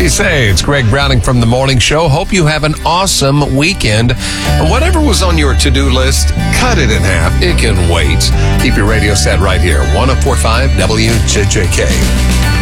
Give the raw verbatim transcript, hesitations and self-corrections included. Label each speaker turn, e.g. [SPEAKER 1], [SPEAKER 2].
[SPEAKER 1] do you say? It's Greg Browning from The Morning Show. Hope you have an awesome weekend. And whatever was on your to-do list, cut it in half. It can wait. Keep your radio set right here. one oh four point five W J J K.